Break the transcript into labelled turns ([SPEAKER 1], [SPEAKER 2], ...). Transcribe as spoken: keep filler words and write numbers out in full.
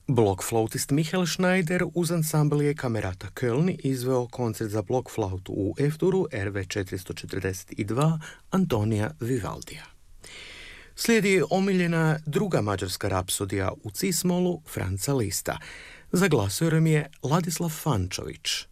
[SPEAKER 1] Blokflautist Michael Schneider uz ansamblije Kamerata Köln izveo koncert za blokflautu u F-duru R V četiristo četrdeset dva Antonija Vivaldija. Slijedi omiljena druga mađarska rapsodija u cis-molu Franza Lista. Za glasorom je Ladislav Fančović.